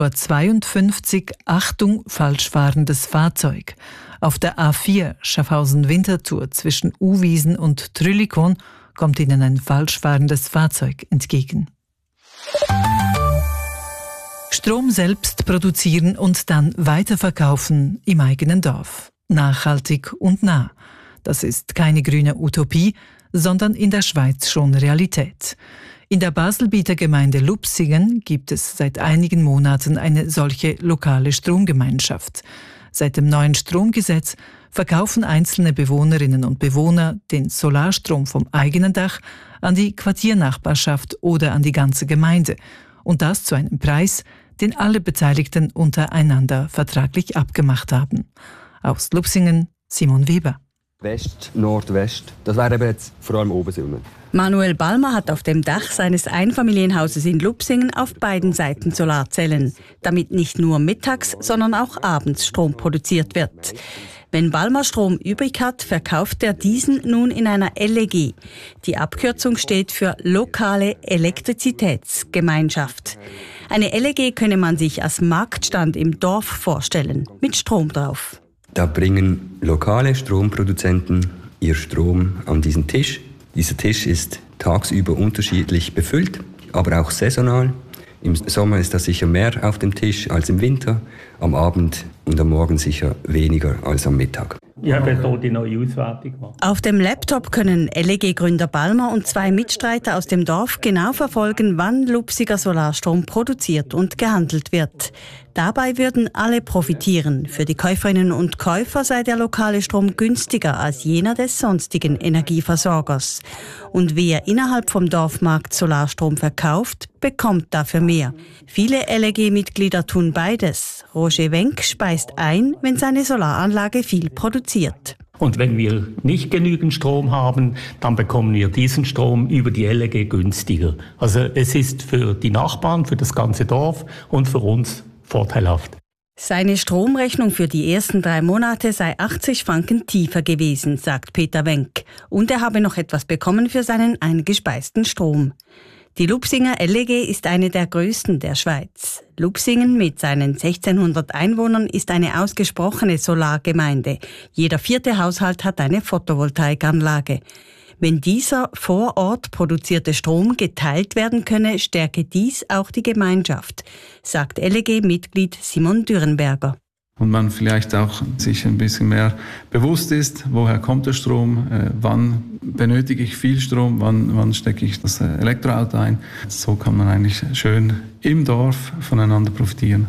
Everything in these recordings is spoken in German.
52, Achtung, falsch fahrendes Fahrzeug. Auf der A4 Schaffhausen-Winterthur zwischen Uwiesen und Trüllikon kommt Ihnen ein falsch fahrendes Fahrzeug entgegen. Strom selbst produzieren und dann weiterverkaufen im eigenen Dorf. Nachhaltig und nah. Das ist keine grüne Utopie, sondern in der Schweiz schon Realität. In der Baselbieter Gemeinde Lupsingen gibt es seit einigen Monaten eine solche lokale Stromgemeinschaft. Seit dem neuen Stromgesetz verkaufen einzelne Bewohnerinnen und Bewohner den Solarstrom vom eigenen Dach an die Quartiernachbarschaft oder an die ganze Gemeinde. Und das zu einem Preis, den alle Beteiligten untereinander vertraglich abgemacht haben. Aus Lupsingen, Simon Weber. West, Nordwest, das wäre eben jetzt vor allem Obersilmen. Manuel Balmer hat auf dem Dach seines Einfamilienhauses in Lupsingen auf beiden Seiten Solarzellen, damit nicht nur mittags, sondern auch abends Strom produziert wird. Wenn Balmer Strom übrig hat, verkauft er diesen nun in einer LEG. Die Abkürzung steht für Lokale Elektrizitätsgemeinschaft. Eine LEG könne man sich als Marktstand im Dorf vorstellen, mit Strom drauf. Da bringen lokale Stromproduzenten ihr Strom an diesen Tisch. Dieser Tisch ist tagsüber unterschiedlich befüllt, aber auch saisonal. Im Sommer ist da sicher mehr auf dem Tisch als im Winter, am Abend und am Morgen sicher weniger als am Mittag. Ich habe hier die neue Auswertung gemacht. Auf dem Laptop können LEG-Gründer Balmer und zwei Mitstreiter aus dem Dorf genau verfolgen, wann Lupsiger Solarstrom produziert und gehandelt wird. Dabei würden alle profitieren. Für die Käuferinnen und Käufer sei der lokale Strom günstiger als jener des sonstigen Energieversorgers. Und wer innerhalb vom Dorfmarkt Solarstrom verkauft, bekommt dafür mehr. Viele LEG-Mitglieder tun beides. Roger Wenk speist ein, wenn seine Solaranlage viel produziert. Und wenn wir nicht genügend Strom haben, dann bekommen wir diesen Strom über die LEG günstiger. Also es ist für die Nachbarn, für das ganze Dorf und für uns vorteilhaft. Seine Stromrechnung für die ersten 3 Monate sei 80 Franken tiefer gewesen, sagt Peter Wenk. Und er habe noch etwas bekommen für seinen eingespeisten Strom. Die Lupsinger LEG ist eine der größten der Schweiz. Lupsingen mit seinen 1600 Einwohnern ist eine ausgesprochene Solargemeinde. Jeder 4. Haushalt hat eine Photovoltaikanlage. Wenn dieser vor Ort produzierte Strom geteilt werden könne, stärke dies auch die Gemeinschaft, sagt LEG-Mitglied Simon Dürrenberger. Und man vielleicht auch sich ein bisschen mehr bewusst ist, woher kommt der Strom, wann benötige ich viel Strom, wann stecke ich das Elektroauto ein. So kann man eigentlich schön im Dorf voneinander profitieren.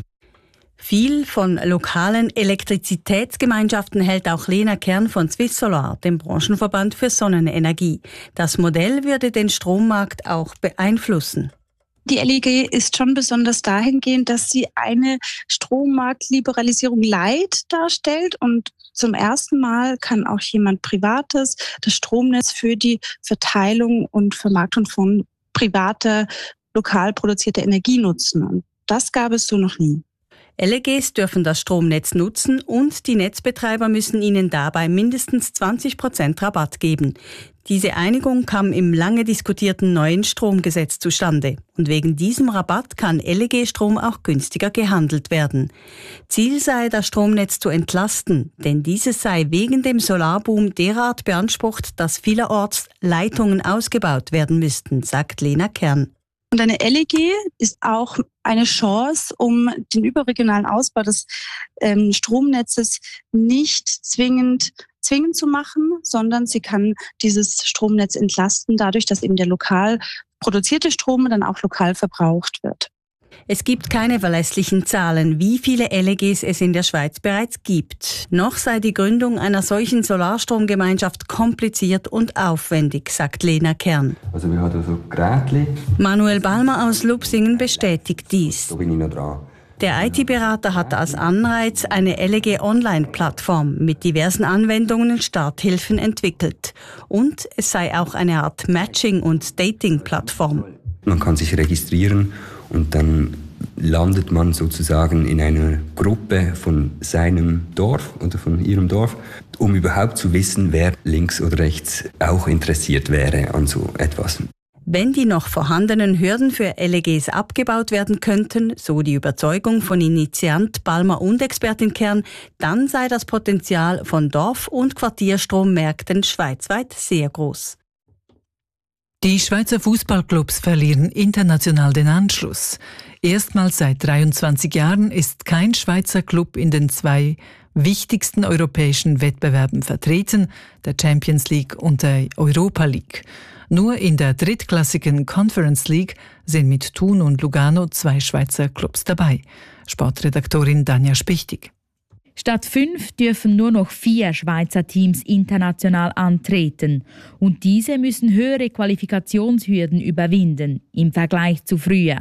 Viel von lokalen Elektrizitätsgemeinschaften hält auch Lena Kern von Swiss Solar, dem Branchenverband für Sonnenenergie. Das Modell würde den Strommarkt auch beeinflussen. Die LEG ist schon besonders dahingehend, dass sie eine Strommarktliberalisierung light darstellt und zum ersten Mal kann auch jemand Privates das Stromnetz für die Verteilung und Vermarktung von privater, lokal produzierter Energie nutzen. Und das gab es so noch nie. LEGs dürfen das Stromnetz nutzen und die Netzbetreiber müssen ihnen dabei mindestens 20% Rabatt geben. Diese Einigung kam im lange diskutierten neuen Stromgesetz zustande. Und wegen diesem Rabatt kann LEG-Strom auch günstiger gehandelt werden. Ziel sei, das Stromnetz zu entlasten, denn dieses sei wegen dem Solarboom derart beansprucht, dass vielerorts Leitungen ausgebaut werden müssten, sagt Lena Kern. Und eine LEG ist auch eine Chance, um den überregionalen Ausbau des Stromnetzes nicht zwingend zu machen, sondern sie kann dieses Stromnetz entlasten, dadurch, dass eben der lokal produzierte Strom dann auch lokal verbraucht wird. Es gibt keine verlässlichen Zahlen, wie viele LEGs es in der Schweiz bereits gibt. Noch sei die Gründung einer solchen Solarstromgemeinschaft kompliziert und aufwendig, sagt Lena Kern. Also wir haben so Geräte. Manuel Balmer aus Lupsingen bestätigt dies. Da bin ich noch dran. Der IT-Berater hat als Anreiz eine LEG-Online-Plattform mit diversen Anwendungen und Starthilfen entwickelt. Und es sei auch eine Art Matching- und Dating-Plattform. Man kann sich registrieren und dann landet man sozusagen in einer Gruppe von seinem Dorf oder von ihrem Dorf, um überhaupt zu wissen, wer links oder rechts auch interessiert wäre an so etwas. Wenn die noch vorhandenen Hürden für LEGs abgebaut werden könnten, so die Überzeugung von Initiant Balmer und Expertin Kern, dann sei das Potenzial von Dorf- und Quartierstrommärkten schweizweit sehr groß. Die Schweizer Fußballclubs verlieren international den Anschluss. Erstmals seit 23 Jahren ist kein Schweizer Club in den 2 wichtigsten europäischen Wettbewerben vertreten, der Champions League und der Europa League. Nur in der drittklassigen Conference League sind mit Thun und Lugano 2 Schweizer Clubs dabei. Sportredaktorin Danja Spichtig. Statt 5 dürfen nur noch 4 Schweizer Teams international antreten. Und diese müssen höhere Qualifikationshürden überwinden im Vergleich zu früher.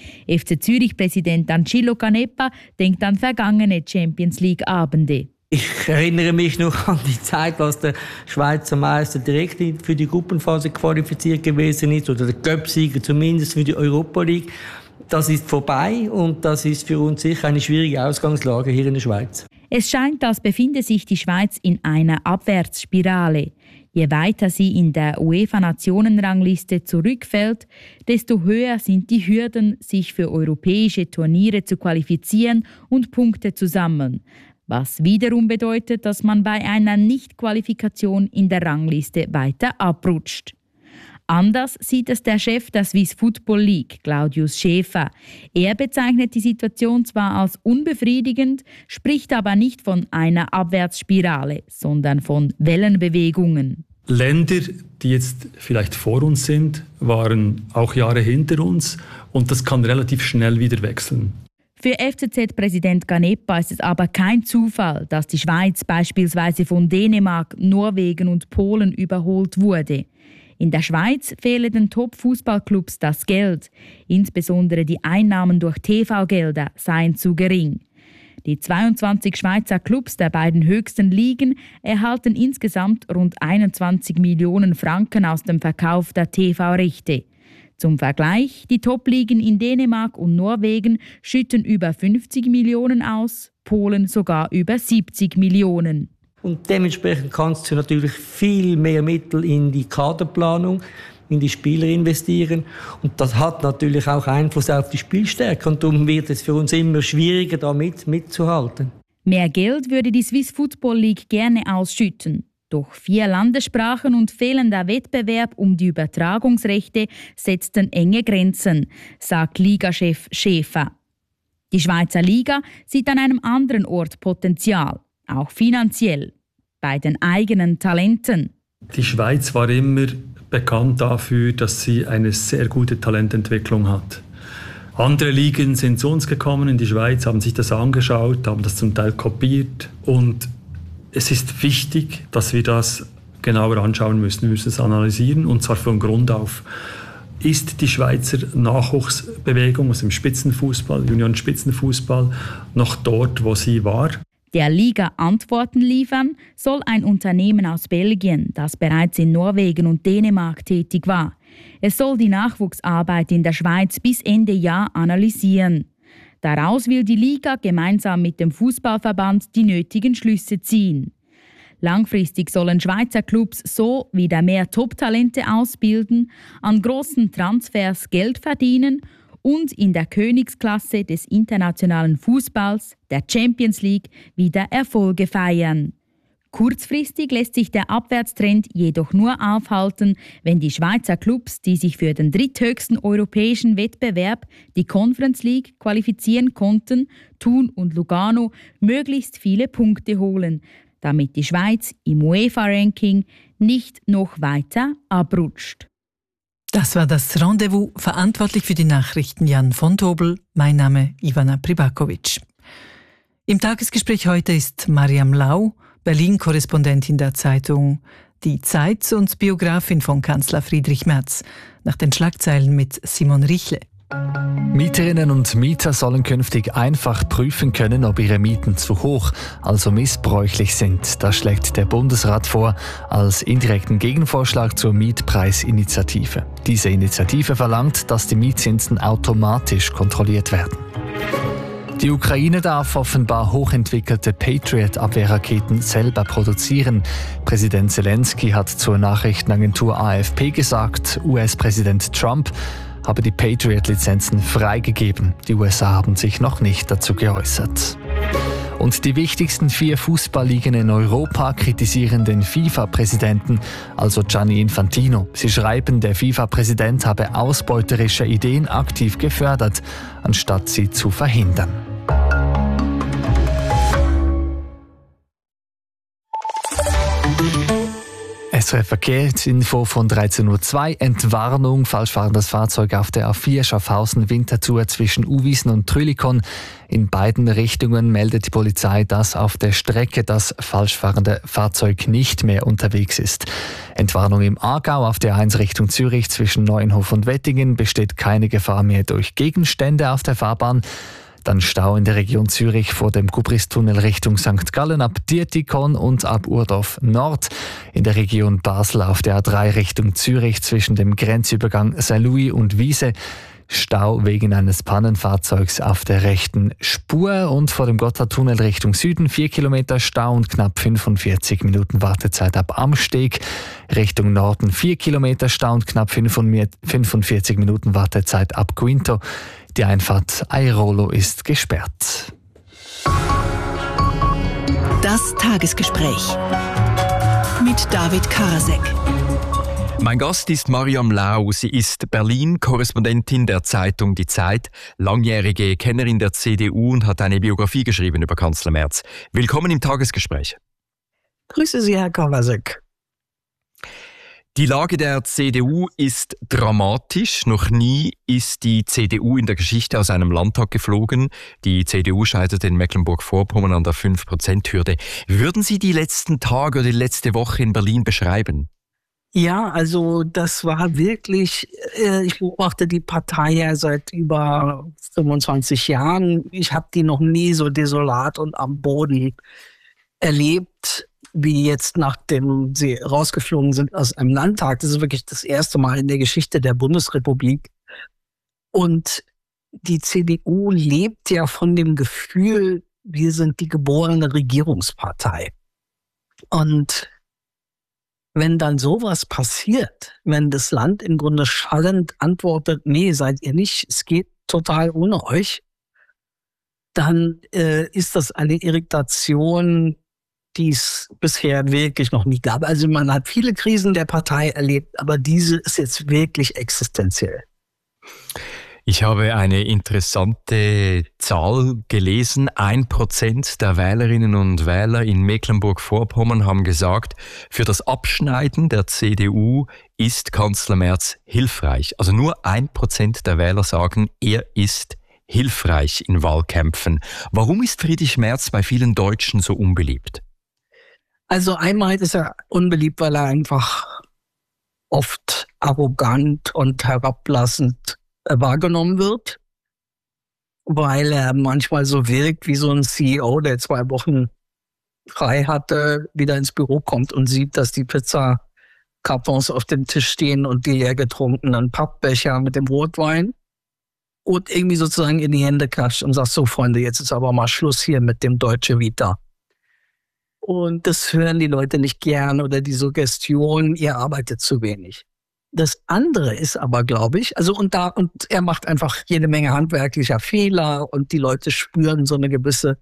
FC Zürich-Präsident Ancillo Canepa denkt an vergangene Champions-League-Abende. Ich erinnere mich noch an die Zeit, als der Schweizer Meister direkt für die Gruppenphase qualifiziert gewesen ist oder der Cup-Sieger zumindest für die Europa League. Das ist vorbei und das ist für uns sicher eine schwierige Ausgangslage hier in der Schweiz. Es scheint, als befinde sich die Schweiz in einer Abwärtsspirale. Je weiter sie in der UEFA-Nationenrangliste zurückfällt, desto höher sind die Hürden, sich für europäische Turniere zu qualifizieren und Punkte zu sammeln. Was wiederum bedeutet, dass man bei einer Nicht-Qualifikation in der Rangliste weiter abrutscht. Anders sieht es der Chef der Swiss Football League, Claudius Schäfer. Er bezeichnet die Situation zwar als unbefriedigend, spricht aber nicht von einer Abwärtsspirale, sondern von Wellenbewegungen. Länder, die jetzt vielleicht vor uns sind, waren auch Jahre hinter uns und das kann relativ schnell wieder wechseln. Für FCZ-Präsident Canepa ist es aber kein Zufall, dass die Schweiz beispielsweise von Dänemark, Norwegen und Polen überholt wurde. In der Schweiz fehle den Top-Fußballclubs das Geld. Insbesondere die Einnahmen durch TV-Gelder seien zu gering. Die 22 Schweizer Clubs der beiden höchsten Ligen erhalten insgesamt rund 21 Millionen Franken aus dem Verkauf der TV-Rechte. Zum Vergleich, die Top-Ligen in Dänemark und Norwegen schütten über 50 Millionen aus, Polen sogar über 70 Millionen. Und dementsprechend kannst du natürlich viel mehr Mittel in die Kaderplanung, in die Spieler investieren. Und das hat natürlich auch Einfluss auf die Spielstärke. Und darum wird es für uns immer schwieriger, da mitzuhalten. Mehr Geld würde die Swiss Football League gerne ausschütten. Doch 4 Landessprachen und fehlender Wettbewerb um die Übertragungsrechte setzten enge Grenzen, sagt Ligachef Schäfer. Die Schweizer Liga sieht an einem anderen Ort Potenzial, auch finanziell, bei den eigenen Talenten. Die Schweiz war immer bekannt dafür, dass sie eine sehr gute Talententwicklung hat. Andere Ligen sind zu uns gekommen in die Schweiz, haben sich das angeschaut, haben das zum Teil kopiert und es ist wichtig, dass wir das genauer anschauen müssen. Wir müssen es analysieren und zwar von Grund auf. Ist die Schweizer Nachwuchsbewegung aus dem Spitzenfußball, Junioren-Spitzenfußball, noch dort, wo sie war? Der Liga Antworten liefern soll ein Unternehmen aus Belgien, das bereits in Norwegen und Dänemark tätig war. Es soll die Nachwuchsarbeit in der Schweiz bis Ende Jahr analysieren. Daraus will die Liga gemeinsam mit dem Fußballverband die nötigen Schlüsse ziehen. Langfristig sollen Schweizer Clubs so wieder mehr Top-Talente ausbilden, an grossen Transfers Geld verdienen und in der Königsklasse des internationalen Fußballs, der Champions League, wieder Erfolge feiern. Kurzfristig lässt sich der Abwärtstrend jedoch nur aufhalten, wenn die Schweizer Clubs, die sich für den dritthöchsten europäischen Wettbewerb, die Conference League, qualifizieren konnten, Thun und Lugano, möglichst viele Punkte holen, damit die Schweiz im UEFA-Ranking nicht noch weiter abrutscht. Das war das Rendezvous, verantwortlich für die Nachrichten Jan von Tobel, mein Name Ivana Pribakovic. Im Tagesgespräch heute ist Mariam Lau, Berlin-Korrespondentin der Zeitung Die Zeit und Biografin von Kanzler Friedrich Merz, nach den Schlagzeilen mit Simon Richle. Mieterinnen und Mieter sollen künftig einfach prüfen können, ob ihre Mieten zu hoch, also missbräuchlich sind. Das schlägt der Bundesrat vor als indirekten Gegenvorschlag zur Mietpreisinitiative. Diese Initiative verlangt, dass die Mietzinsen automatisch kontrolliert werden. Die Ukraine darf offenbar hochentwickelte Patriot-Abwehrraketen selber produzieren. Präsident Zelensky hat zur Nachrichtenagentur AFP gesagt, US-Präsident Trump habe die Patriot-Lizenzen freigegeben. Die USA haben sich noch nicht dazu geäußert. Und die wichtigsten 4 Fußballligen in Europa kritisieren den FIFA-Präsidenten, also Gianni Infantino. Sie schreiben, der FIFA-Präsident habe ausbeuterische Ideen aktiv gefördert, anstatt sie zu verhindern. SRF Verkehrsinfo von 13.02 Uhr. Entwarnung, falschfahrendes Fahrzeug auf der A4 Schaffhausen-Winterthur zwischen Uwiesen und Trülikon. In beiden Richtungen meldet die Polizei, dass auf der Strecke das falschfahrende Fahrzeug nicht mehr unterwegs ist. Entwarnung im Aargau auf der A1 Richtung Zürich zwischen Neuenhof und Wettingen, besteht keine Gefahr mehr durch Gegenstände auf der Fahrbahn. Dann Stau in der Region Zürich vor dem Gubristunnel Richtung St. Gallen ab Dietikon und ab Urdorf Nord. In der Region Basel auf der A3 Richtung Zürich zwischen dem Grenzübergang Saint-Louis und Wiese. Stau wegen eines Pannenfahrzeugs auf der rechten Spur. Und vor dem Gotthardtunnel Richtung Süden 4 Kilometer Stau und knapp 45 Minuten Wartezeit ab Amsteg. Richtung Norden 4 Kilometer Stau und knapp 45 Minuten Wartezeit ab Quinto. Die Einfahrt Airolo ist gesperrt. Das Tagesgespräch mit David Karasek. Mein Gast ist Mariam Lau. Sie ist Berlin-Korrespondentin der Zeitung Die Zeit, langjährige Kennerin der CDU und hat eine Biografie geschrieben über Kanzler Merz. Willkommen im Tagesgespräch. Grüße Sie, Herr Karasek. Die Lage der CDU ist dramatisch. Noch nie ist die CDU in der Geschichte aus einem Landtag geflogen. Die CDU scheiterte in Mecklenburg-Vorpommern an der 5%-Hürde. Würden Sie die letzten Tage oder die letzte Woche in Berlin beschreiben? Ja, also das war wirklich, ich beobachte die Partei ja seit über 25 Jahren. Ich habe die noch nie so desolat und am Boden erlebt, wie jetzt, nachdem sie rausgeflogen sind aus einem Landtag. Das ist wirklich das erste Mal in der Geschichte der Bundesrepublik. Und die CDU lebt ja von dem Gefühl, wir sind die geborene Regierungspartei. Und wenn dann sowas passiert, wenn das Land im Grunde schallend antwortet, nee, seid ihr nicht, es geht total ohne euch, dann ist das eine Irritation, die es bisher wirklich noch nie gab. Also man hat viele Krisen der Partei erlebt, aber diese ist jetzt wirklich existenziell. Ich habe eine interessante Zahl gelesen. 1% der Wählerinnen und Wähler in Mecklenburg-Vorpommern haben gesagt, für das Abschneiden der CDU ist Kanzler Merz hilfreich. Also nur 1% der Wähler sagen, er ist hilfreich in Wahlkämpfen. Warum ist Friedrich Merz bei vielen Deutschen so unbeliebt? Also einmal ist er unbeliebt, weil er einfach oft arrogant und herablassend wahrgenommen wird, weil er manchmal so wirkt wie so ein CEO, der 2 Wochen frei hatte, wieder ins Büro kommt und sieht, dass die Pizza-Kartons auf dem Tisch stehen und die leer getrunkenen Pappbecher mit dem Rotwein und irgendwie sozusagen in die Hände klatscht und sagt, so Freunde, jetzt ist aber mal Schluss hier mit dem Deutsche Vita. Und das hören die Leute nicht gern oder die Suggestion, ihr arbeitet zu wenig. Das andere ist aber, glaube ich, und er macht einfach jede Menge handwerklicher Fehler und die Leute spüren so eine gewisse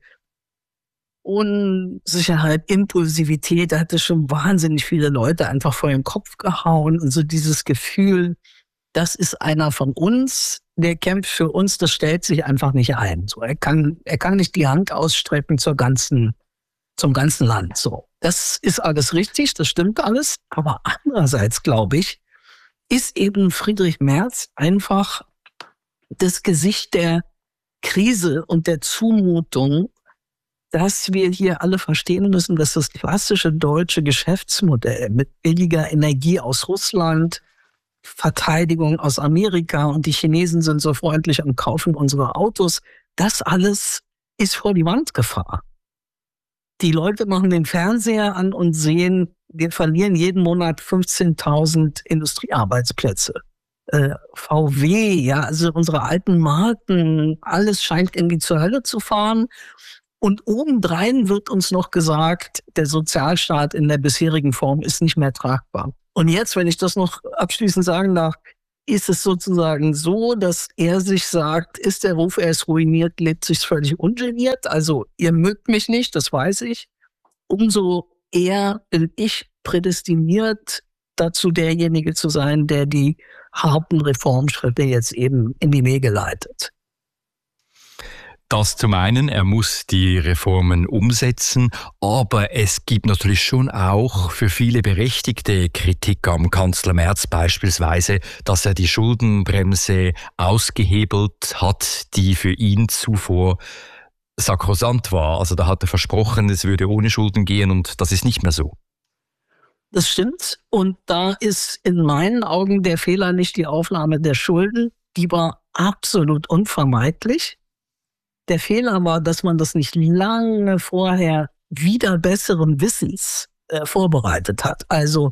Unsicherheit, Impulsivität. Da hatte schon wahnsinnig viele Leute einfach vor den Kopf gehauen und so dieses Gefühl, das ist einer von uns, der kämpft für uns, das stellt sich einfach nicht ein. So, er kann nicht die Hand ausstrecken zum ganzen Land. So, das ist alles richtig, das stimmt alles. Aber andererseits, glaube ich, ist eben Friedrich Merz einfach das Gesicht der Krise und der Zumutung, dass wir hier alle verstehen müssen, dass das klassische deutsche Geschäftsmodell mit billiger Energie aus Russland, Verteidigung aus Amerika und die Chinesen sind so freundlich und kaufen unsere Autos, das alles ist vor die Wand gefahren. Die Leute machen den Fernseher an und sehen, wir verlieren jeden Monat 15.000 Industriearbeitsplätze. VW, ja, also unsere alten Marken, alles scheint irgendwie zur Hölle zu fahren. Und obendrein wird uns noch gesagt, der Sozialstaat in der bisherigen Form ist nicht mehr tragbar. Und jetzt, wenn ich das noch abschließend sagen darf, ist es sozusagen so, dass er sich sagt, ist der Ruf, er ist ruiniert, lebt sich völlig ungeniert. Also ihr mögt mich nicht, das weiß ich. Umso eher bin ich prädestiniert dazu, derjenige zu sein, der die harten Reformschritte jetzt eben in die Wege leitet. Das zum einen, er muss die Reformen umsetzen, aber es gibt natürlich schon auch für viele berechtigte Kritik am Kanzler Merz, beispielsweise, dass er die Schuldenbremse ausgehebelt hat, die für ihn zuvor sakrosant war. Also da hat er versprochen, es würde ohne Schulden gehen und das ist nicht mehr so. Das stimmt. Und da ist in meinen Augen der Fehler nicht die Aufnahme der Schulden. Die war absolut unvermeidlich. Der Fehler war, dass man das nicht lange vorher wieder besseren Wissens vorbereitet hat. Also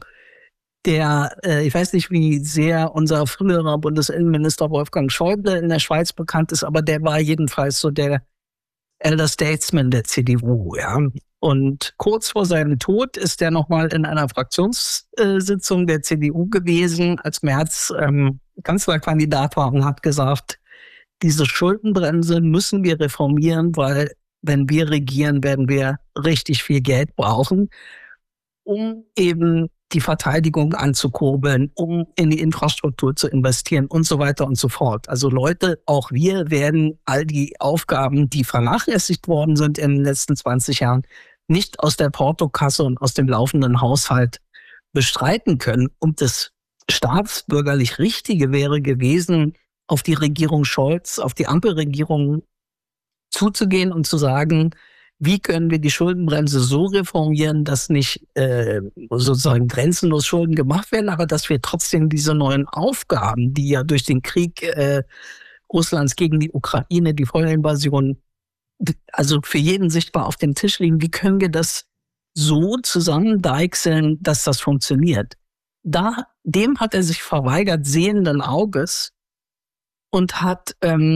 ich weiß nicht, wie sehr unser früherer Bundesinnenminister Wolfgang Schäuble in der Schweiz bekannt ist, aber der war jedenfalls so der Elder Statesman der CDU, ja. Und kurz vor seinem Tod ist er nochmal in einer Fraktionssitzung der CDU gewesen, als Merz Kanzlerkandidat war, und hat gesagt, diese Schuldenbremse müssen wir reformieren, weil wenn wir regieren, werden wir richtig viel Geld brauchen, um eben die Verteidigung anzukurbeln, um in die Infrastruktur zu investieren und so weiter und so fort. Also Leute, auch wir werden all die Aufgaben, die vernachlässigt worden sind in den letzten 20 Jahren, nicht aus der Portokasse und aus dem laufenden Haushalt bestreiten können. Und das staatsbürgerlich Richtige wäre gewesen, auf die Regierung Scholz, auf die Ampelregierung zuzugehen und zu sagen, wie können wir die Schuldenbremse so reformieren, dass nicht sozusagen grenzenlos Schulden gemacht werden, aber dass wir trotzdem diese neuen Aufgaben, die ja durch den Krieg Russlands gegen die Ukraine, die Vollinvasion, also für jeden sichtbar auf dem Tisch liegen, wie können wir das so zusammendeichseln, dass das funktioniert? Dem hat er sich verweigert, sehenden Auges, und hat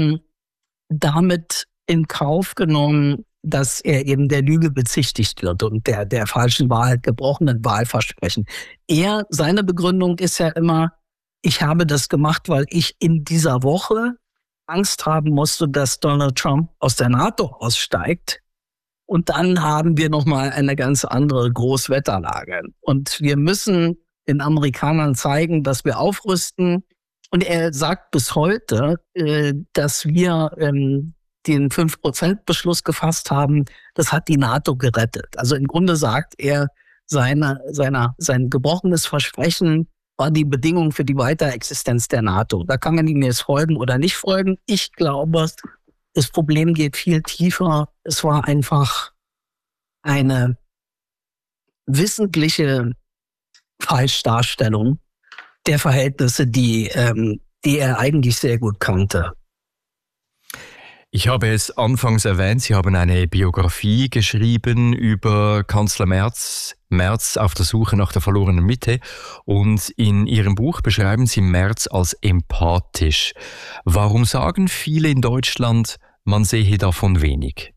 damit in Kauf genommen, dass er eben der Lüge bezichtigt wird und der falschen Wahrheit, gebrochenen Wahlversprechen. Seine Begründung ist ja immer, ich habe das gemacht, weil ich in dieser Woche Angst haben musste, dass Donald Trump aus der NATO aussteigt. Und dann haben wir nochmal eine ganz andere Großwetterlage. Und wir müssen den Amerikanern zeigen, dass wir aufrüsten. Und er sagt bis heute, dass wir den 5%-Beschluss gefasst haben, das hat die NATO gerettet. Also im Grunde sagt er, sein gebrochenes Versprechen war die Bedingung für die Weiterexistenz der NATO. Da kann man ihm jetzt folgen oder nicht folgen. Ich glaube, das Problem geht viel tiefer. Es war einfach eine wissentliche Falschdarstellung der Verhältnisse, die er eigentlich sehr gut kannte. Ich habe es anfangs erwähnt, Sie haben eine Biografie geschrieben über Kanzler Merz auf der Suche nach der verlorenen Mitte. Und in Ihrem Buch beschreiben Sie Merz als empathisch. Warum sagen viele in Deutschland, man sehe davon wenig?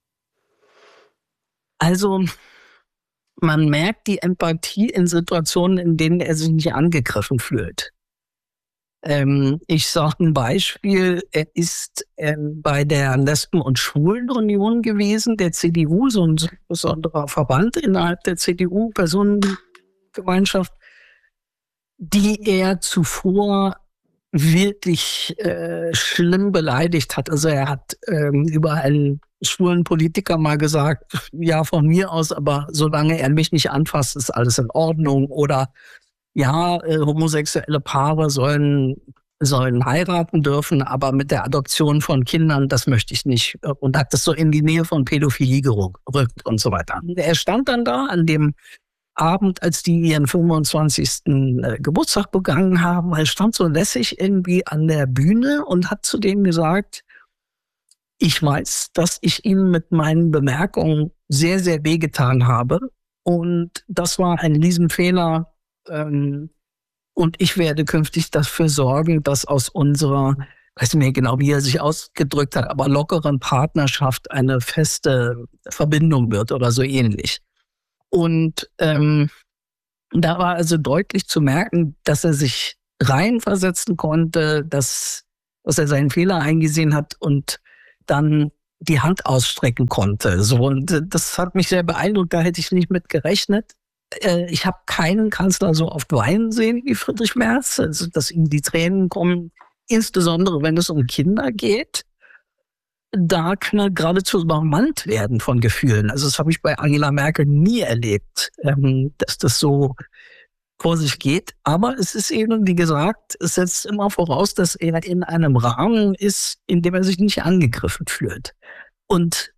Also, man merkt die Empathie in Situationen, in denen er sich nicht angegriffen fühlt. Ich sage ein Beispiel, er ist bei der Lesben- und Schwulenunion gewesen, der CDU, so ein besonderer Verband innerhalb der CDU, Personengemeinschaft, die er zuvor wirklich schlimm beleidigt hat. Also er hat über einen schwulen Politiker mal gesagt, ja, von mir aus, aber solange er mich nicht anfasst, ist alles in Ordnung. Oder ja, homosexuelle Paare sollen heiraten dürfen, aber mit der Adoption von Kindern, das möchte ich nicht. Und hat das so in die Nähe von Pädophilie gerückt und so weiter. Er stand dann da an dem Abend, als die ihren 25. Geburtstag begangen haben. Er stand so lässig irgendwie an der Bühne und hat zu denen gesagt, ich weiß, dass ich Ihnen mit meinen Bemerkungen sehr, sehr wehgetan habe. Und das war ein Riesenfehler. Und ich werde künftig dafür sorgen, dass aus unserer, ich weiß nicht mehr genau, wie er sich ausgedrückt hat, aber lockeren Partnerschaft eine feste Verbindung wird oder so ähnlich. Und da war also deutlich zu merken, dass er sich reinversetzen konnte, dass er seinen Fehler eingesehen hat und dann die Hand ausstrecken konnte. So, und das hat mich sehr beeindruckt, da hätte ich nicht mit gerechnet. Ich habe keinen Kanzler so oft weinen sehen wie Friedrich Merz, also dass ihm die Tränen kommen, insbesondere wenn es um Kinder geht. Da kann er geradezu übermannt werden von Gefühlen. Also das habe ich bei Angela Merkel nie erlebt, dass das so vor sich geht. Aber es ist eben, wie gesagt, es setzt immer voraus, dass er in einem Rahmen ist, in dem er sich nicht angegriffen fühlt. Und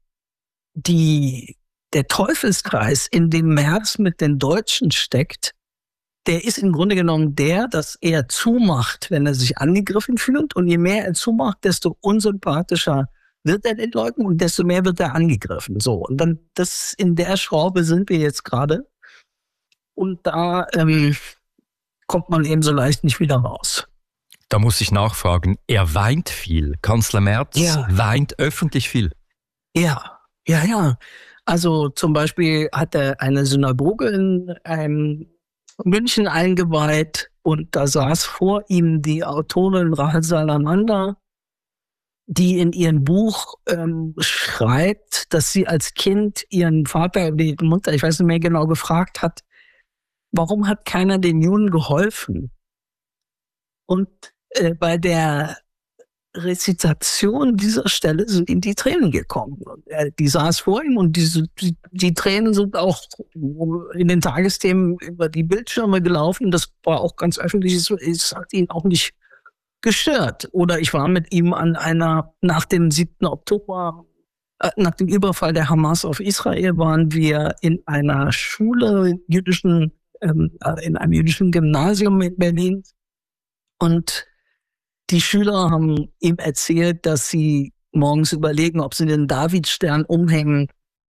der Teufelskreis, in dem Merz mit den Deutschen steckt, der ist im Grunde genommen dass er zumacht, wenn er sich angegriffen fühlt. Und je mehr er zumacht, desto unsympathischer wird er den Leuten und desto mehr wird er angegriffen. So, und dann in der Schraube sind wir jetzt gerade. Und da kommt man eben so leicht nicht wieder raus. Da muss ich nachfragen, er weint viel. Kanzler Merz weint öffentlich viel. Ja. Also zum Beispiel hat er eine Synagoge in München eingeweiht und da saß vor ihm die Autorin Rahel Salamander, die in ihrem Buch schreibt, dass sie als Kind ihren Vater, die Mutter, ich weiß nicht mehr genau, gefragt hat, warum hat keiner den Juden geholfen? Und bei der Rezitation dieser Stelle sind ihm die Tränen gekommen. Und die saß vor ihm und die Tränen sind auch in den Tagesthemen über die Bildschirme gelaufen. Das war auch ganz öffentlich, es hat ihn auch nicht gestört. Oder ich war mit ihm nach dem 7. Oktober, nach dem Überfall der Hamas auf Israel, waren wir in einer Schule, in einem jüdischen Gymnasium in Berlin. Und die Schüler haben ihm erzählt, dass sie morgens überlegen, ob sie den Davidstern umhängen.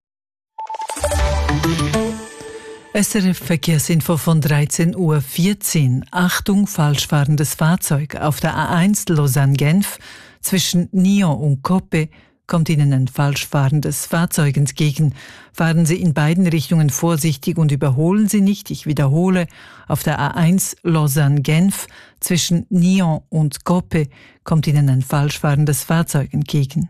SRF Verkehrsinfo von 13:14 Uhr. Achtung, falsch fahrendes Fahrzeug. Auf der A1 Lausanne-Genf zwischen Nyon und Coppe kommt Ihnen ein falsch fahrendes Fahrzeug entgegen. Fahren Sie in beiden Richtungen vorsichtig und überholen Sie nicht. Ich wiederhole, auf der A1 Lausanne-Genf zwischen Nyon und Coppe kommt Ihnen ein falsch fahrendes Fahrzeug entgegen.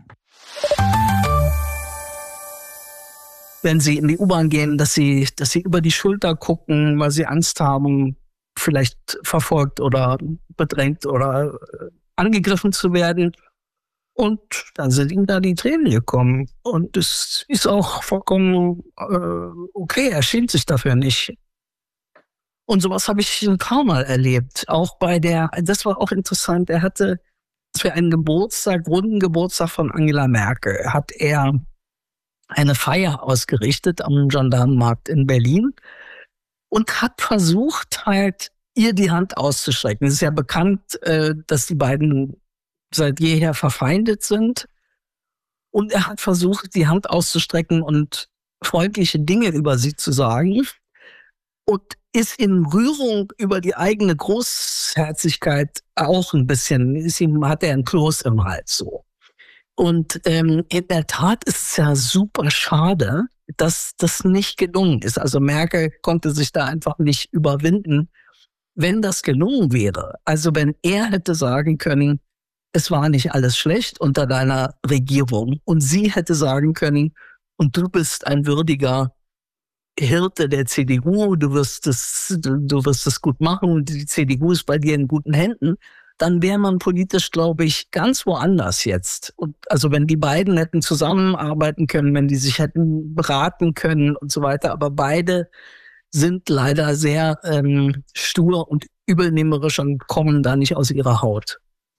Wenn Sie in die U-Bahn gehen, dass Sie über die Schulter gucken, weil Sie Angst haben, vielleicht verfolgt oder bedrängt oder angegriffen zu werden. Und dann sind ihm da die Tränen gekommen. Und es ist auch vollkommen okay, er schämt sich dafür nicht. Und sowas habe ich ein paar Mal erlebt. Auch das war auch interessant, er hatte für einen runden Geburtstag von Angela Merkel, hat er eine Feier ausgerichtet am Gendarmenmarkt in Berlin und hat versucht, halt ihr die Hand auszustrecken. Es ist ja bekannt, dass die beiden seit jeher verfeindet sind. Und er hat versucht, die Hand auszustrecken und freundliche Dinge über sie zu sagen und ist in Rührung über die eigene Großherzigkeit auch ein bisschen, hat er ein Kloß im Hals so. Und in der Tat ist es ja super schade, dass das nicht gelungen ist. Also Merkel konnte sich da einfach nicht überwinden. Wenn das gelungen wäre, also wenn er hätte sagen können, es war nicht alles schlecht unter deiner Regierung und sie hätte sagen können, und du bist ein würdiger Hirte der CDU, du wirst es gut machen und die CDU ist bei dir in guten Händen, dann wäre man politisch, glaube ich, ganz woanders jetzt. Und also wenn die beiden hätten zusammenarbeiten können, wenn die sich hätten beraten können und so weiter, aber beide sind leider sehr stur und übelnehmerisch und kommen da nicht aus ihrer Haut.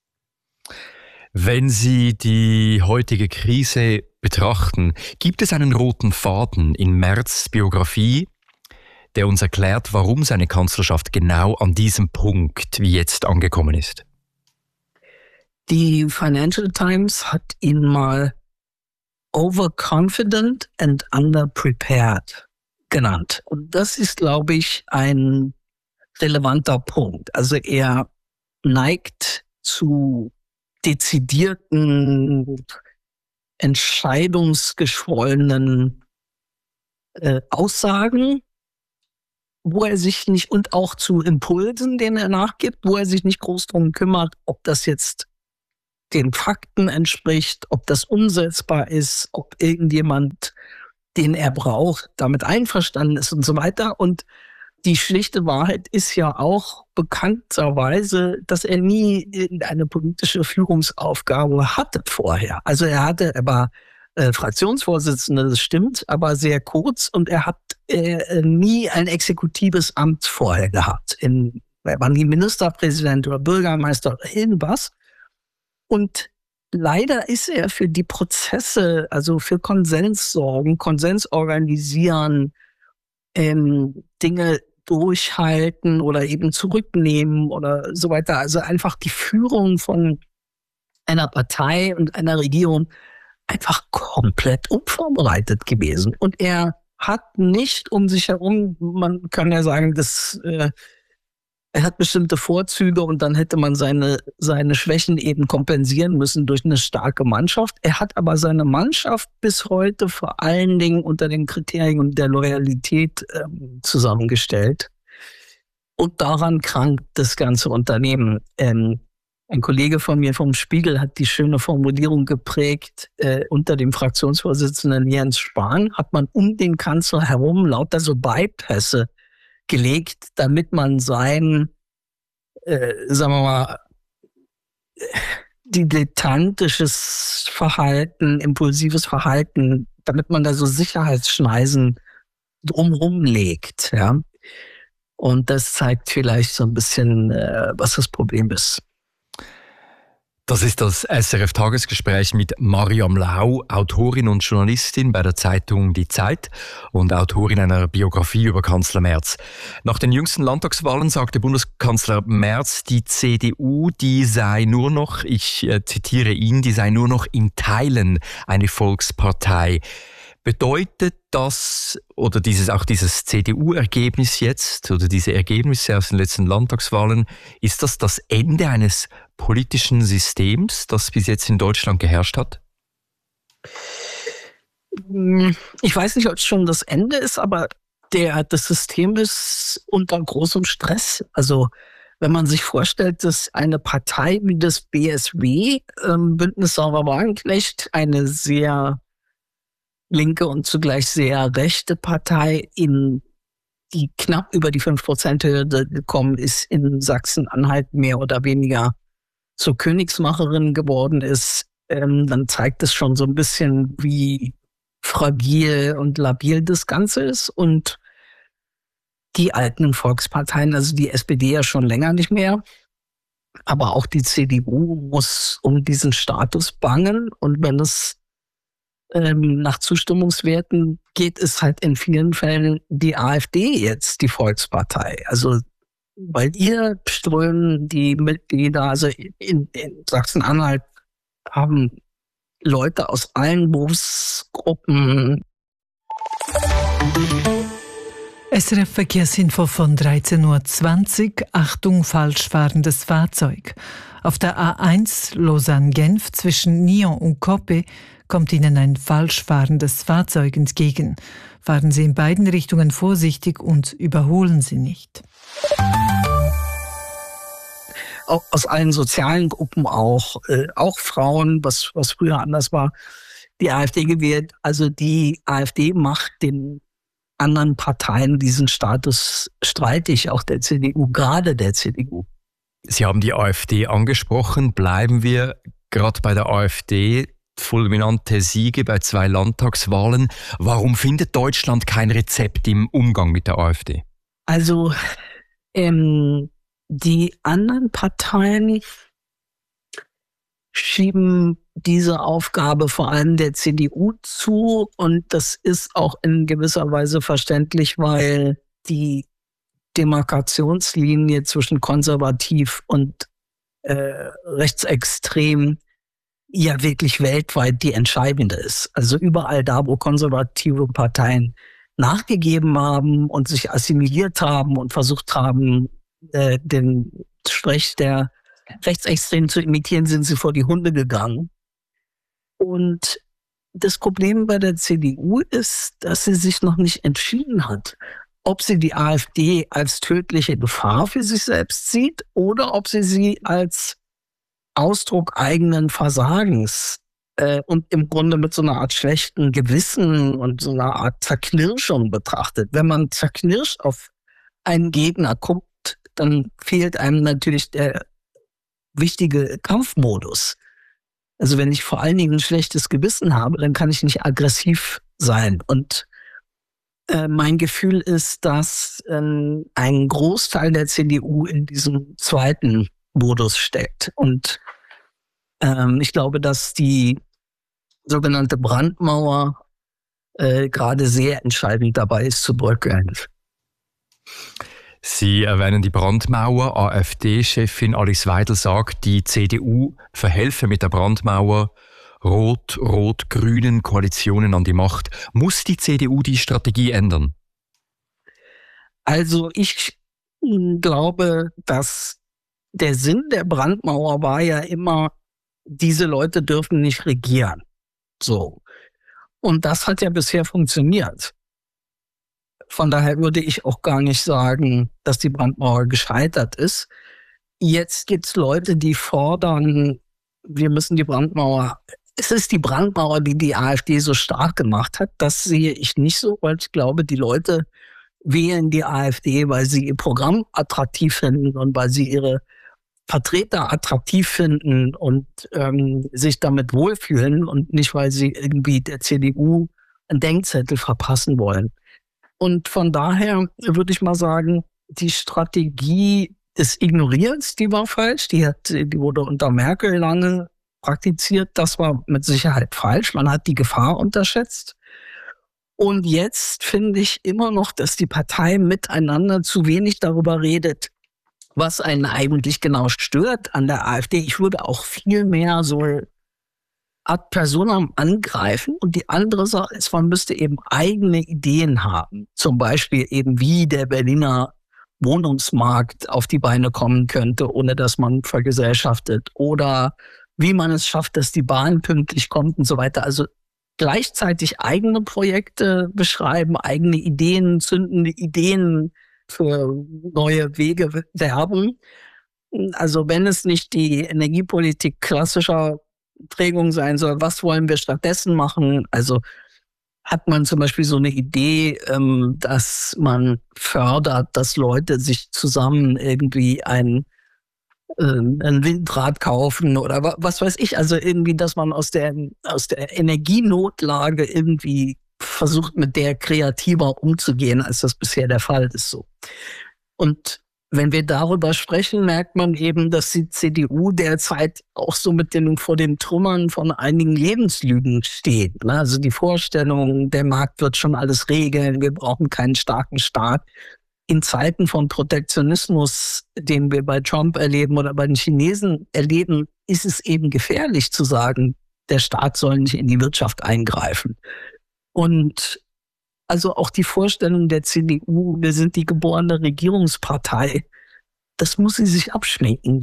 Wenn Sie die heutige Krise betrachten, gibt es einen roten Faden in Merz' Biografie, der uns erklärt, warum seine Kanzlerschaft genau an diesem Punkt wie jetzt angekommen ist? Die Financial Times hat ihn mal overconfident and underprepared genannt. Und das ist, glaube ich, ein relevanter Punkt. Also er neigt zu dezidierten, entscheidungsgeschwollenen Aussagen, wo er sich nicht, und auch zu Impulsen, denen er nachgibt, wo er sich nicht groß drum kümmert, ob das jetzt den Fakten entspricht, ob das umsetzbar ist, ob irgendjemand, den er braucht, damit einverstanden ist und so weiter. Und die schlichte Wahrheit ist ja auch bekannterweise, dass er nie irgendeine politische Führungsaufgabe hatte vorher. Also er war Fraktionsvorsitzender, das stimmt, aber sehr kurz, und er hat nie ein exekutives Amt vorher gehabt. Er war nie Ministerpräsident oder Bürgermeister oder irgendwas. Und leider ist er für die Prozesse, also für Konsens sorgen, Konsens organisieren, Dinge durchhalten oder eben zurücknehmen oder so weiter. Also einfach die Führung von einer Partei und einer Regierung einfach komplett unvorbereitet gewesen. Und er hat nicht um sich herum, man kann ja sagen, dass er hat bestimmte Vorzüge und dann hätte man seine Schwächen eben kompensieren müssen durch eine starke Mannschaft. Er hat aber seine Mannschaft bis heute vor allen Dingen unter den Kriterien der Loyalität zusammengestellt. Und daran krankt das ganze Unternehmen. Ein Kollege von mir vom Spiegel hat die schöne Formulierung geprägt, unter dem Fraktionsvorsitzenden Jens Spahn hat man um den Kanzler herum lauter so Bypässe gelegt, damit man sein, sagen wir mal, dilettantisches Verhalten, impulsives Verhalten, damit man da so Sicherheitsschneisen drumherum legt. Ja? Und das zeigt vielleicht so ein bisschen, was das Problem ist. Das ist das SRF-Tagesgespräch mit Mariam Lau, Autorin und Journalistin bei der Zeitung Die Zeit und Autorin einer Biografie über Kanzler Merz. Nach den jüngsten Landtagswahlen sagte Bundeskanzler Merz, die CDU, die sei nur noch, ich zitiere ihn, die sei nur noch in Teilen eine Volkspartei. Bedeutet das, oder dieses CDU-Ergebnis jetzt, oder diese Ergebnisse aus den letzten Landtagswahlen, ist das Ende eines politischen Systems, das bis jetzt in Deutschland geherrscht hat? Ich weiß nicht, ob es schon das Ende ist, aber das System ist unter großem Stress. Also wenn man sich vorstellt, dass eine Partei wie das BSW, Bündnis Sarah Wagenknecht, eine sehr linke und zugleich sehr rechte Partei, die knapp über die 5%-Hürde gekommen ist, in Sachsen-Anhalt mehr oder weniger zur Königsmacherin geworden ist, dann zeigt es schon so ein bisschen, wie fragil und labil das Ganze ist. Und die alten Volksparteien, also die SPD ja schon länger nicht mehr, aber auch die CDU muss um diesen Status bangen. Und wenn es nach Zustimmungswerten geht, ist halt in vielen Fällen die AfD jetzt die Volkspartei. Also weil ihr strömen die Mitglieder, also in Sachsen-Anhalt haben Leute aus allen Berufsgruppen. SRF Verkehrsinfo von 13.20 Uhr. Achtung, falsch fahrendes Fahrzeug. Auf der A1 Lausanne-Genf zwischen Nyon und Coppet kommt Ihnen ein falsch fahrendes Fahrzeug entgegen. Fahren Sie in beiden Richtungen vorsichtig und überholen Sie nicht. Auch aus allen sozialen Gruppen auch Frauen, was früher anders war, die AfD gewählt. Also die AfD macht den anderen Parteien diesen Status streitig, auch der CDU, gerade der CDU. Sie haben die AfD angesprochen. Bleiben wir gerade bei der AfD. Fulminante Siege bei 2 Landtagswahlen. Warum findet Deutschland kein Rezept im Umgang mit der AfD? Also die anderen Parteien schieben diese Aufgabe vor allem der CDU zu, und das ist auch in gewisser Weise verständlich, weil die Demarkationslinie zwischen konservativ und rechtsextrem ja wirklich weltweit die entscheidende ist. Also überall da, wo konservative Parteien nachgegeben haben und sich assimiliert haben und versucht haben, den Sprech der Rechtsextremen zu imitieren, sind sie vor die Hunde gegangen. Und das Problem bei der CDU ist, dass sie sich noch nicht entschieden hat, ob sie die AfD als tödliche Gefahr für sich selbst sieht oder ob sie als Ausdruck eigenen Versagens und im Grunde mit so einer Art schlechten Gewissen und so einer Art Zerknirschung betrachtet. Wenn man zerknirscht auf einen Gegner guckt, dann fehlt einem natürlich der wichtige Kampfmodus. Also wenn ich vor allen Dingen ein schlechtes Gewissen habe, dann kann ich nicht aggressiv sein. Und mein Gefühl ist, dass ein Großteil der CDU in diesem zweiten Modus steckt. Und ich glaube, dass die sogenannte Brandmauer gerade sehr entscheidend dabei ist zu bröckeln. Sie erwähnen die Brandmauer. AfD-Chefin Alice Weidel sagt, die CDU verhelfe mit der Brandmauer rot-rot-grünen Koalitionen an die Macht. Muss die CDU die Strategie ändern? Also ich glaube, dass der Sinn der Brandmauer war ja immer, diese Leute dürfen nicht regieren. So. Und das hat ja bisher funktioniert. Von daher würde ich auch gar nicht sagen, dass die Brandmauer gescheitert ist. Jetzt gibt's Leute, die fordern, wir müssen die Brandmauer, es ist die Brandmauer, die die AfD so stark gemacht hat. Das sehe ich nicht so, weil ich glaube, die Leute wählen die AfD, weil sie ihr Programm attraktiv finden und weil sie ihre Vertreter attraktiv finden und sich damit wohlfühlen und nicht, weil sie irgendwie der CDU einen Denkzettel verpassen wollen. Und von daher würde ich mal sagen, die Strategie des Ignorierens, die war falsch. Die wurde unter Merkel lange praktiziert. Das war mit Sicherheit falsch. Man hat die Gefahr unterschätzt. Und jetzt finde ich immer noch, dass die Partei miteinander zu wenig darüber redet, was einen eigentlich genau stört an der AfD. Ich würde auch viel mehr so ad personam angreifen. Und die andere Sache ist, man müsste eben eigene Ideen haben. Zum Beispiel eben, wie der Berliner Wohnungsmarkt auf die Beine kommen könnte, ohne dass man vergesellschaftet. Oder wie man es schafft, dass die Bahn pünktlich kommt und so weiter. Also gleichzeitig eigene Projekte beschreiben, eigene Ideen, zündende Ideen für neue Wege werben. Also wenn es nicht die Energiepolitik klassischer Prägung sein soll, was wollen wir stattdessen machen? Also hat man zum Beispiel so eine Idee, dass man fördert, dass Leute sich zusammen irgendwie ein Windrad kaufen oder was weiß ich. Also irgendwie, dass man aus der Energienotlage irgendwie versucht, mit der kreativer umzugehen, als das bisher der Fall ist. So. Und wenn wir darüber sprechen, merkt man eben, dass die CDU derzeit auch so vor den Trümmern von einigen Lebenslügen steht. Also die Vorstellung, der Markt wird schon alles regeln, wir brauchen keinen starken Staat. In Zeiten von Protektionismus, den wir bei Trump erleben oder bei den Chinesen erleben, ist es eben gefährlich zu sagen, der Staat soll nicht in die Wirtschaft eingreifen. Und also auch die Vorstellung der CDU, wir sind die geborene Regierungspartei, das muss sie sich abschminken.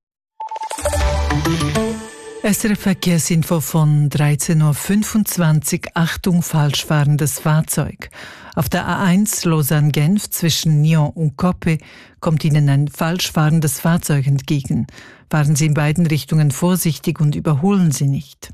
SRF Verkehrsinfo von 13.25 Uhr. Achtung, falsch fahrendes Fahrzeug. Auf der A1 Lausanne-Genf zwischen Nyon und Coppe kommt Ihnen ein falsch fahrendes Fahrzeug entgegen. Fahren Sie in beiden Richtungen vorsichtig und überholen Sie nicht.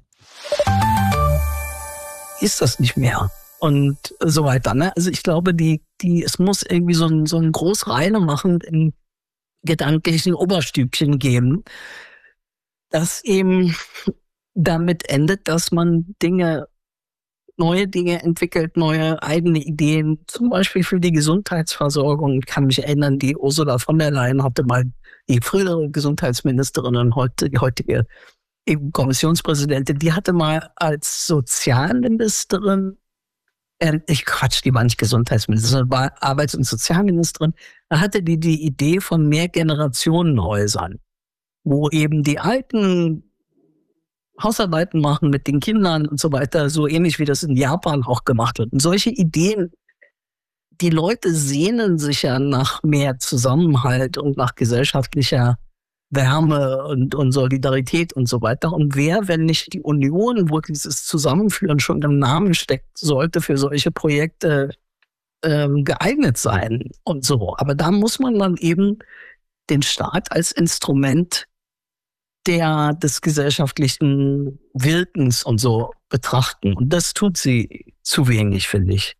Ist das nicht mehr? Und so weiter. Ne? Also ich glaube, es muss irgendwie so ein Großreine machen in gedanklichen Oberstübchen geben, das eben damit endet, dass man neue Dinge entwickelt, neue eigene Ideen, zum Beispiel für die Gesundheitsversorgung. Ich kann mich erinnern, die Ursula von der Leyen hatte mal, die frühere Gesundheitsministerin und die heutige EU-Kommissionspräsidentin, die hatte mal als Sozialministerin, die war nicht Gesundheitsministerin, war Arbeits- und Sozialministerin, da hatte die Idee von Mehrgenerationenhäusern, wo eben die Alten Hausarbeiten machen mit den Kindern und so weiter, so ähnlich wie das in Japan auch gemacht wird. Und solche Ideen, die Leute sehnen sich ja nach mehr Zusammenhalt und nach gesellschaftlicher Wärme und Solidarität und so weiter. Und wer, wenn nicht die Union, wo dieses Zusammenführen schon im Namen steckt, sollte für solche Projekte geeignet sein und so. Aber da muss man dann eben den Staat als Instrument des gesellschaftlichen Wirkens und so betrachten. Und das tut sie zu wenig, finde ich.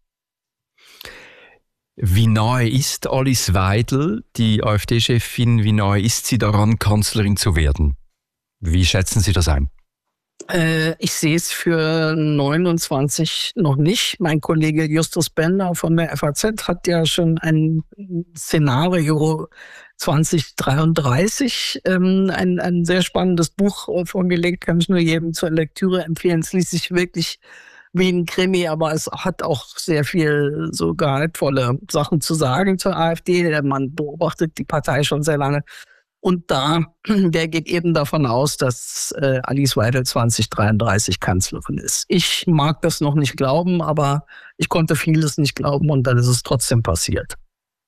Wie nahe ist Alice Weidel, die AfD-Chefin, wie nahe ist sie daran, Kanzlerin zu werden? Wie schätzen Sie das ein? Ich sehe es für 29 noch nicht. Mein Kollege Justus Bender von der FAZ hat ja schon ein Szenario 2033, ein sehr spannendes Buch vorgelegt, kann ich nur jedem zur Lektüre empfehlen. Es liest sich wirklich wie ein Krimi, aber es hat auch sehr viel so gehaltvolle Sachen zu sagen zur AfD. Man beobachtet die Partei schon sehr lange. Und der geht eben davon aus, dass Alice Weidel 2033 Kanzlerin ist. Ich mag das noch nicht glauben, aber ich konnte vieles nicht glauben und dann ist es trotzdem passiert.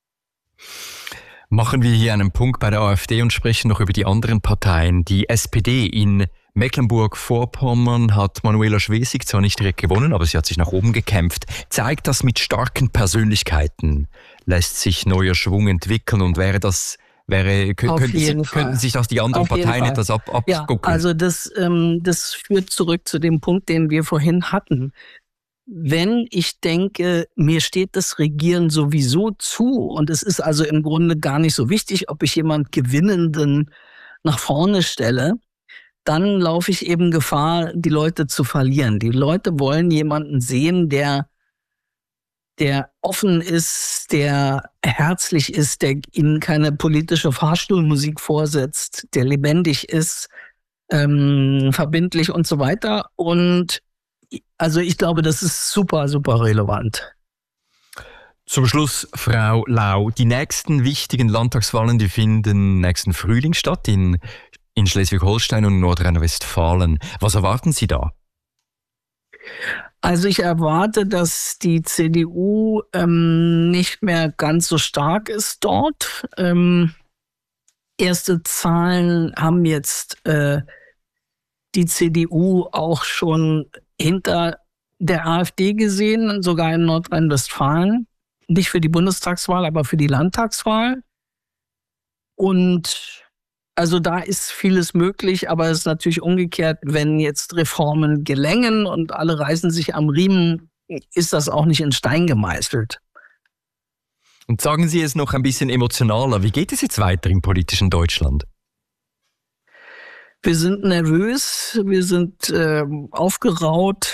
Machen wir hier einen Punkt bei der AfD und sprechen noch über die anderen Parteien. Die SPD in Mecklenburg-Vorpommern hat Manuela Schwesig zwar nicht direkt gewonnen, aber sie hat sich nach oben gekämpft. Zeigt das, mit starken Persönlichkeiten lässt sich neuer Schwung entwickeln und könnten sich das die anderen Parteien etwas abgucken? Ja, also das führt zurück zu dem Punkt, den wir vorhin hatten. Wenn ich denke, mir steht das Regieren sowieso zu und es ist also im Grunde gar nicht so wichtig, ob ich jemand Gewinnenden nach vorne stelle, dann laufe ich eben Gefahr, die Leute zu verlieren. Die Leute wollen jemanden sehen, der offen ist, der herzlich ist, der ihnen keine politische Fahrstuhlmusik vorsetzt, der lebendig ist, verbindlich und so weiter. Und also ich glaube, das ist super, super relevant. Zum Schluss, Frau Lau, die nächsten wichtigen Landtagswahlen, die finden nächsten Frühling statt in Schleswig-Holstein und Nordrhein-Westfalen. Was erwarten Sie da? Also ich erwarte, dass die CDU nicht mehr ganz so stark ist dort. Erste Zahlen haben jetzt die CDU auch schon hinter der AfD gesehen, sogar in Nordrhein-Westfalen. Nicht für die Bundestagswahl, aber für die Landtagswahl. Und also da ist vieles möglich, aber es ist natürlich umgekehrt, wenn jetzt Reformen gelängen und alle reißen sich am Riemen, ist das auch nicht in Stein gemeißelt. Und sagen Sie es noch ein bisschen emotionaler. Wie geht es jetzt weiter im politischen Deutschland? Wir sind nervös, wir sind aufgeraut.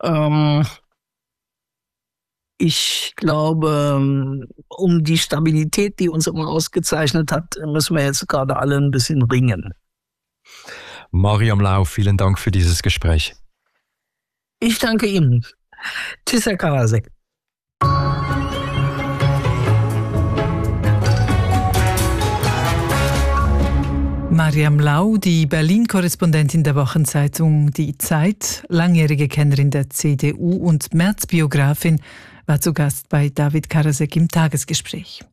Ich glaube, um die Stabilität, die uns immer ausgezeichnet hat, müssen wir jetzt gerade alle ein bisschen ringen. Mariam Lau, vielen Dank für dieses Gespräch. Ich danke Ihnen. Tschüss, Herr Karasek. Mariam Lau, die Berlin-Korrespondentin der Wochenzeitung Die Zeit, langjährige Kennerin der CDU und März-Biografin, war zu Gast bei David Karasek im Tagesgespräch.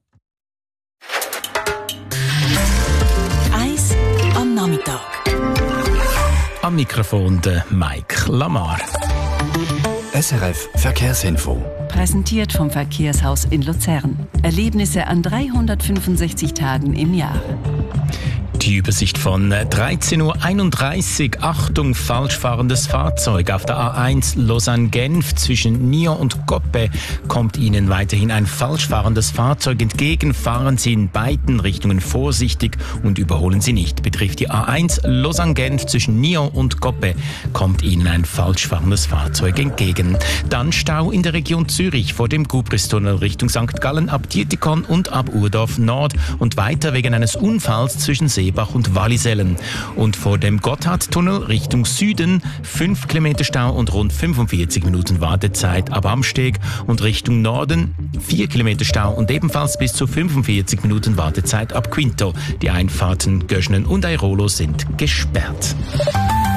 Eis am Nachmittag. Am Mikrofon der Mike Lamar. SRF Verkehrsinfo. Präsentiert vom Verkehrshaus in Luzern. Erlebnisse an 365 Tagen im Jahr. Die Übersicht von 13.31 Uhr. Achtung, falsch fahrendes Fahrzeug. Auf der A1 Lausanne-Genf zwischen Nyon und Coppe kommt Ihnen weiterhin ein falsch fahrendes Fahrzeug entgegen. Fahren Sie in beiden Richtungen vorsichtig und überholen Sie nicht. Betrifft die A1 Lausanne-Genf zwischen Nyon und Coppe kommt Ihnen ein falsch fahrendes Fahrzeug entgegen. Dann Stau in der Region Zürich vor dem Gubristunnel Richtung St. Gallen ab Dietikon und ab Urdorf Nord und weiter wegen eines Unfalls zwischen Seebach und Wallisellen. Und vor dem Gotthardtunnel Richtung Süden 5 Kilometer Stau und rund 45 Minuten Wartezeit ab Amsteg und Richtung Norden 4 Kilometer Stau und ebenfalls bis zu 45 Minuten Wartezeit ab Quinto. Die Einfahrten Göschnen und Airolo sind gesperrt.